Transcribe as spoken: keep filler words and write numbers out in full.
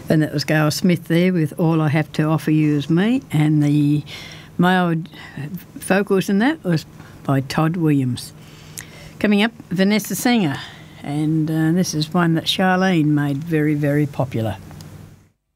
And that was Gail Smith there with All I Have to Offer You Is Me, and the male vocals in that was by Todd Williams. Coming up, Vanessa Singer, and uh, this is one that Charlene made very, very popular.